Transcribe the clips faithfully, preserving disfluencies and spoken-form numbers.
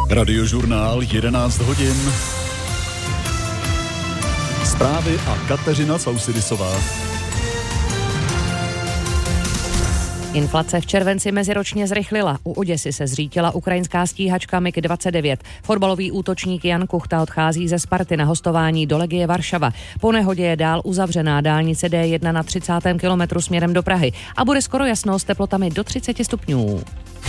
Radiožurnál jedenáct hodin. Zprávy a Kateřina Sausidisová. Inflace v červenci meziročně zrychlila. U Oděsy se zřítila ukrajinská stíhačka mig dvacet devět. Fotbalový útočník Jan Kuchta odchází ze Sparty na hostování do Legie Varšava. Po nehodě je dál uzavřená dálnice D jedna na třicátém kilometru směrem do Prahy a bude skoro jasno s teplotami do třicet stupňů.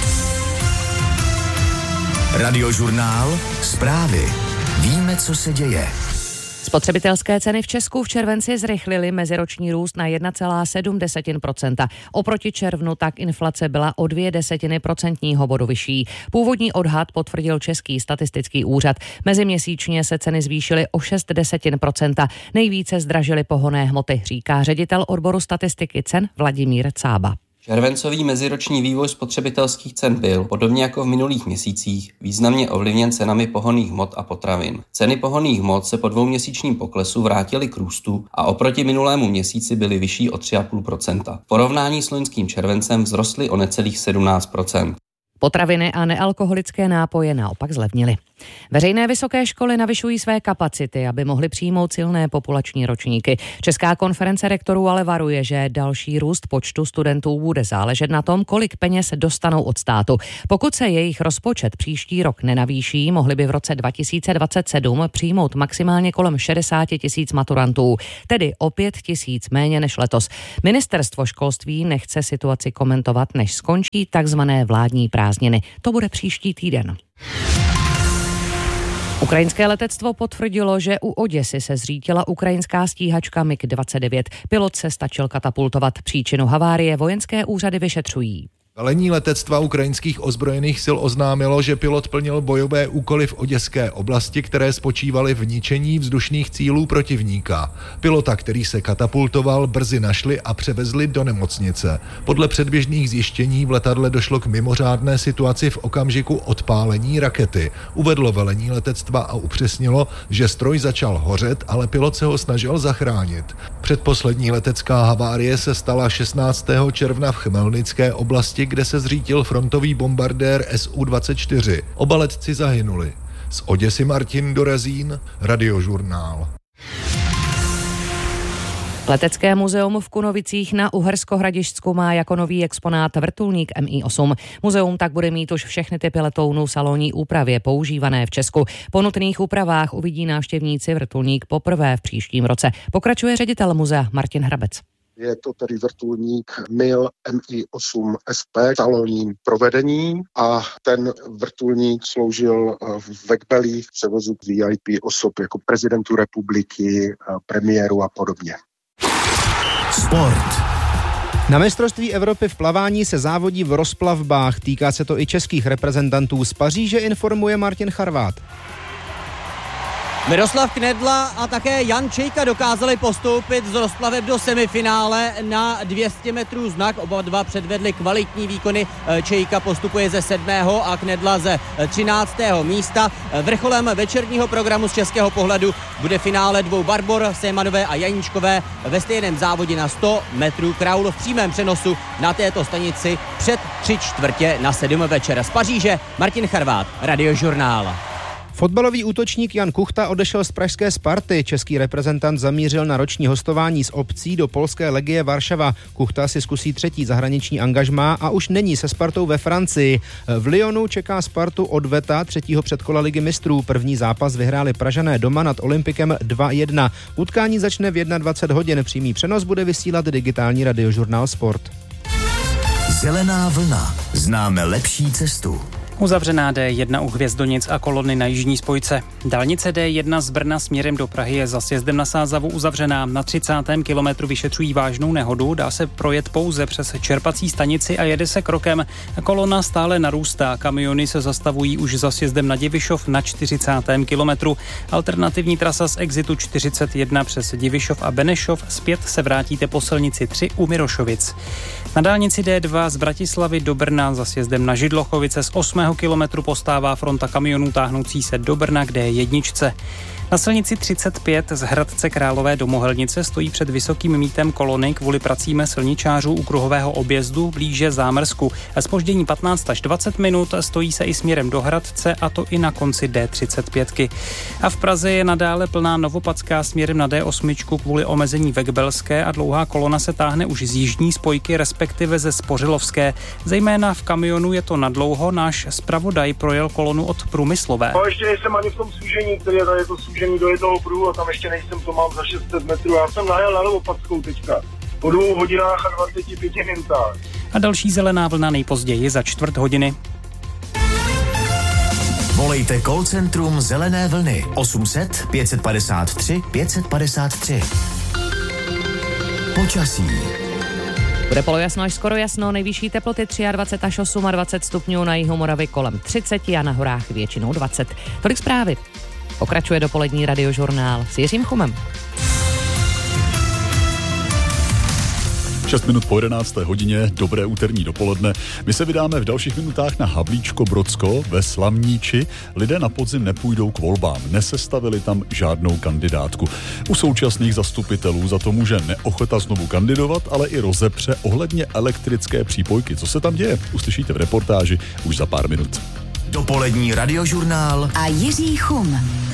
Radiožurnál, zprávy. Víme, co se děje. Spotřebitelské ceny v Česku v červenci zrychlily meziroční růst na jedna celá sedm procenta. Oproti červnu tak inflace byla o dvě desetiny procentního bodu vyšší. Původní odhad potvrdil Český statistický úřad. Meziměsíčně se ceny zvýšily o šest desetin procenta. Nejvíce zdražily pohonné hmoty, říká ředitel odboru statistiky cen Vladimír Cába. Červencový meziroční vývoj spotřebitelských cen byl, podobně jako v minulých měsících, významně ovlivněn cenami pohonných hmot a potravin. Ceny pohonných hmot se po dvouměsíčním poklesu vrátily k růstu a oproti minulému měsíci byly vyšší o tři celá pět procenta. V porovnání s loňským červencem vzrostly o necelých sedmnáct procent. Potraviny a nealkoholické nápoje naopak zlevnily. Veřejné vysoké školy navyšují své kapacity, aby mohly přijmout silné populační ročníky. Česká konference rektorů ale varuje, že další růst počtu studentů bude záležet na tom, kolik peněz dostanou od státu. Pokud se jejich rozpočet příští rok nenavýší, mohli by v roce dva tisíce dvacet sedm přijmout maximálně kolem šedesát tisíc maturantů, tedy o pět tisíc méně než letos. Ministerstvo školství nechce situaci komentovat, než skončí takzvané vládní prázdniny. To bude příští týden. Ukrajinské letectvo potvrdilo, že u Oděsy se zřítila ukrajinská stíhačka mig dvacet devět. Pilot se stačil katapultovat. Příčinu havárie vojenské úřady vyšetřují. Velení letectva ukrajinských ozbrojených sil oznámilo, že pilot plnil bojové úkoly v oděské oblasti, které spočívaly v ničení vzdušných cílů protivníka. Pilota, který se katapultoval, brzy našli a převezli do nemocnice. Podle předběžných zjištění v letadle došlo k mimořádné situaci v okamžiku odpálení rakety. Uvedlo velení letectva a upřesnilo, že stroj začal hořet, ale pilot se ho snažil zachránit. Předposlední letecká havárie se stala šestnáctého června v Chmelnické oblasti, kde se zřítil frontový bombardér S U dvacet čtyři. Oba letci zahynuli. Z Oděsy Martin Dorezín, Radiožurnál. Letecké muzeum v Kunovicích na Uhersko-Hradišťsku má jako nový exponát vrtulník M I osm. Muzeum tak bude mít už všechny typy letounů v salonní úpravě používané v Česku. Po nutných úpravách uvidí návštěvníci vrtulník poprvé v příštím roce. Pokračuje ředitel muzea Martin Hrabec. Je to tedy vrtulník M I L M I osm S P v salonním provedení a ten vrtulník sloužil v Vekbelí v převozu V I P osob jako prezidentu republiky, premiéru a podobně. Sport. Na mistrovství Evropy v plavání se závodí v rozplavbách. Týká se to i českých reprezentantů. Z Paříže informuje Martin Charvát. Miroslav Knedla a také Jan Čejka dokázali postoupit z rozplaveb do semifinále na dvě stě metrů znak. Oba dva předvedli kvalitní výkony. Čejka postupuje ze sedmého a Knedla ze třináctého místa. Vrcholem večerního programu z českého pohledu bude finále dvou Barbor, Sémanové a Janíčkové ve stejném závodě na sto metrů kraul v přímém přenosu na této stanici před tři čtvrtě na sedm večer. Z Paříže Martin Charvát, Radiožurnál. Fotbalový útočník Jan Kuchta odešel z pražské Sparty. Český reprezentant zamířil na roční hostování s obcí do polské Legie Varšava. Kuchta si zkusí třetí zahraniční angažmá a už není se Spartou ve Francii. V Lyonu čeká Spartu odveta třetího předkola Ligy mistrů. První zápas vyhráli Pražané doma nad Olympikem dva jedna. Utkání začne v dvacet jedna hodin. Přímý přenos bude vysílat digitální radiožurnál Sport. Zelená vlna. Známe lepší cestu. Uzavřená D jedna u Hvězdonic a kolony na jižní spojce. Dálnice D jedna z Brna směrem do Prahy je za sjezdem na Sázavu uzavřená. Na třicátém kilometru vyšetřují vážnou nehodu, dá se projet pouze přes čerpací stanici a jede se krokem. Kolona stále narůstá, kamiony se zastavují už za sjezdem na Divišov na čtyřicátém kilometru. Alternativní trasa z exitu čtyřicet jedna přes Divišov a Benešov, zpět se vrátíte po silnici tři u Mirošovic. Na dálnici D dva z Bratislavy do Brna za sjezdem na Židlochovice z osmého kilometru postává fronta kamionů táhnoucí se do Brna k D jedna. Na silnici třicet pět z Hradce Králové do Mohelnice stojí před Vysokým mítem kolony kvůli pracím silničářů u kruhového objezdu blíže Zámrsku. Zpoždění patnáct až dvacet minut, stojí se i směrem do Hradce, a to i na konci D třicet pět. A v Praze je nadále plná Novopadská směrem na D osm kvůli omezení Vekbelské a dlouhá kolona se táhne už z jižní spojky, respektive ze Spořilovské. Zejména v kamionu je to nadlouho, náš zpravodaj projel kolonu od Průmyslové. No, ještě nejsem ani v tom súžení, který je tady to súžení do jednoho pruhu, a tam ještě nejsem, to mám za šest set metrů. Já jsem najel na Novopadskou teďka po dvou hodinách a dvaceti pěti minutách. A další zelená vlna nejpozději za čtvrt hodiny. Volejte call centrum Zelené vlny osm set pět padesát tři pět padesát tři. Počasí. Bude polojasno až skoro jasno, nejvyšší teploty dvacet tři až dvacet osm stupňů, na jihu Moravy kolem třicet a na horách většinou dvacet. Tolik zprávy. Pokračuje dopolední radiožurnál s Jiřím Chumem. šest minut po jedenácté hodině, dobré úterní dopoledne. My se vydáme v dalších minutách na Havlíčko-Brodsko ve Slavníči. Lidé na podzim nepůjdou k volbám, nesestavili tam žádnou kandidátku. U současných zastupitelů za to může neochota znovu kandidovat, ale i rozepře ohledně elektrické přípojky. Co se tam děje? Uslyšíte v reportáži už za pár minut. Dopolední radiožurnál a Jiří Chum.